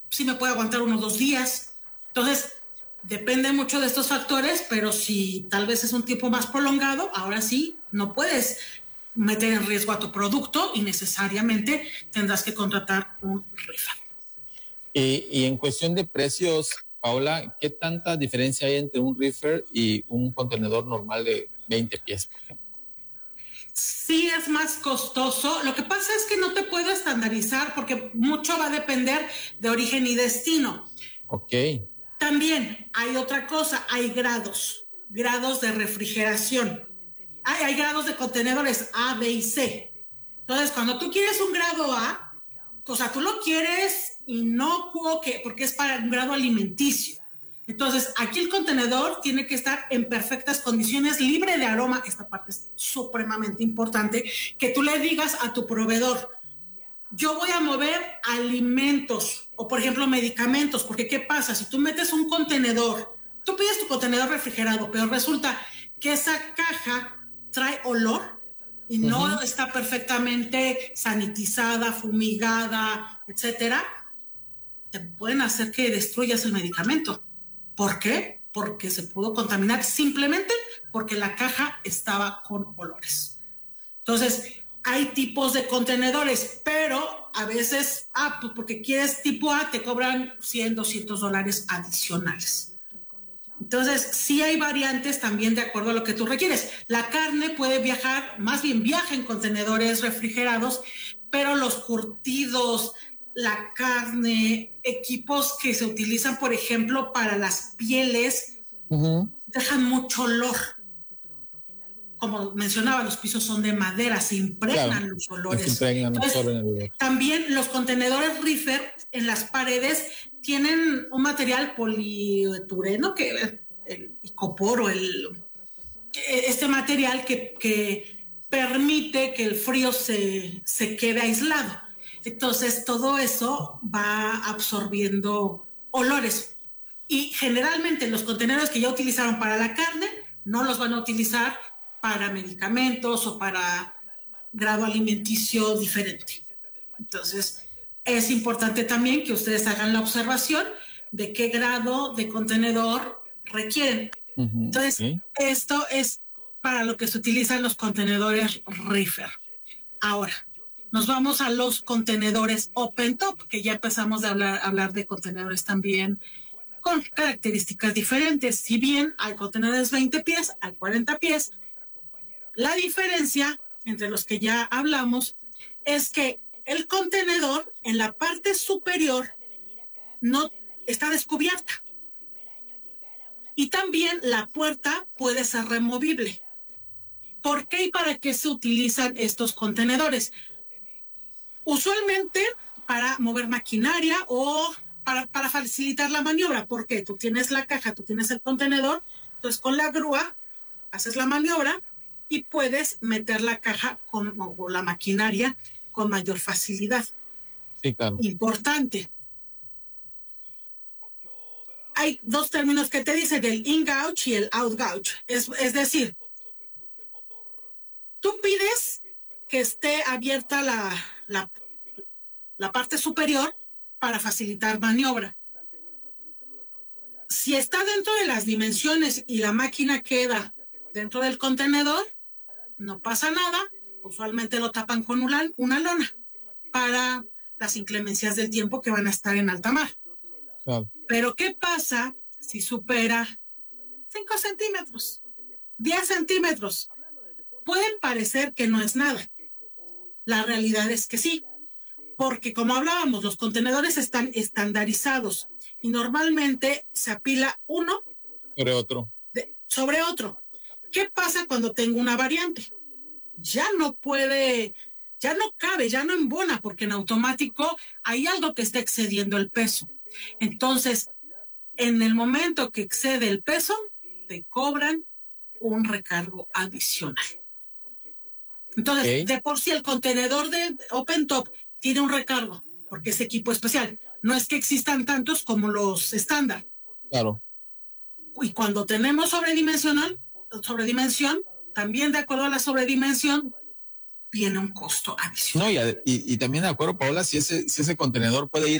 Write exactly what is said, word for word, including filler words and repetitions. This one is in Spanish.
sí me puede aguantar unos dos días. Entonces, depende mucho de estos factores, pero si tal vez es un tiempo más prolongado, ahora sí, no puedes meter en riesgo a tu producto y necesariamente tendrás que contratar un reefer. Y, y en cuestión de precios, Paola, ¿qué tanta diferencia hay entre un reefer y un contenedor normal de veinte pies, por ejemplo? Sí es más costoso. Lo que pasa es que no te puedo estandarizar porque mucho va a depender de origen y destino. Ok. También hay otra cosa, hay grados, grados de refrigeración. Hay, hay grados de contenedores A, B y C. Entonces, cuando tú quieres un grado A, o sea, tú lo quieres inocuo, que, porque es para un grado alimenticio. Entonces, aquí el contenedor tiene que estar en perfectas condiciones, libre de aroma. Esta parte es supremamente importante, que tú le digas a tu proveedor, yo voy a mover alimentos o, por ejemplo, medicamentos, porque ¿qué pasa? Si tú metes un contenedor, tú pides tu contenedor refrigerado, pero resulta que esa caja trae olor y no uh-huh. está perfectamente sanitizada, fumigada, etcétera, te pueden hacer que destruyas el medicamento. ¿Por qué? Porque se pudo contaminar simplemente porque la caja estaba con olores. Entonces, hay tipos de contenedores, pero a veces, ah, pues porque quieres tipo A, te cobran cien, doscientos dólares adicionales. Entonces, sí hay variantes también de acuerdo a lo que tú requieres. La carne puede viajar, más bien viaja en contenedores refrigerados, pero los curtidos, la carne, equipos que se utilizan, por ejemplo, para las pieles, uh-huh. dejan mucho olor. Como mencionaba, los pisos son de madera, se impregnan claro, los olores. Se impregnan, Entonces, el olor. También los contenedores reefer en las paredes tienen un material polietileno, que el icopor, el, este material que, que permite que el frío se, se quede aislado. Entonces, todo eso va absorbiendo olores. Y generalmente los contenedores que ya utilizaron para la carne no los van a utilizar para medicamentos o para grado alimenticio diferente. Entonces, es importante también que ustedes hagan la observación de qué grado de contenedor requieren. Uh-huh. Entonces, ¿sí? Esto es para lo que se utilizan los contenedores reefer. Ahora, nos vamos a los contenedores open top, que ya empezamos a hablar, a hablar de contenedores también con características diferentes. Si bien hay contenedores veinte pies, hay cuarenta pies, la diferencia entre los que ya hablamos es que el contenedor en la parte superior no está descubierta. Y también la puerta puede ser removible. ¿Por qué y para qué se utilizan estos contenedores? Usualmente para mover maquinaria o para, para facilitar la maniobra. Porque tú tienes la caja, tú tienes el contenedor, entonces con la grúa haces la maniobra y puedes meter la caja con, o la maquinaria con mayor facilidad. Sí, claro. Importante. Hay dos términos que te dicen, el in-gauge y el out-gauge. Es, es decir, tú pides que esté abierta la, la, la parte superior para facilitar maniobra. Si está dentro de las dimensiones y la máquina queda dentro del contenedor, no pasa nada, usualmente lo tapan con una, una lona para las inclemencias del tiempo que van a estar en alta mar. Claro. Pero ¿qué pasa si supera cinco centímetros, diez centímetros? Pueden parecer que no es nada. La realidad es que sí, porque como hablábamos, los contenedores están estandarizados y normalmente se apila uno sobre otro. De, sobre otro. ¿Qué pasa cuando tengo una variante? Ya no puede, ya no cabe, ya no embona, porque en automático hay algo que está excediendo el peso. Entonces, en el momento que excede el peso, te cobran un recargo adicional. Entonces, okay. De por sí el contenedor de Open Top tiene un recargo, porque es equipo especial. No es que existan tantos como los estándar. Claro. Y cuando tenemos sobredimensional, sobredimensión, también de acuerdo a la sobredimensión, viene un costo adicional. No, y, y, y también de acuerdo, Paola, si ese, si ese contenedor puede ir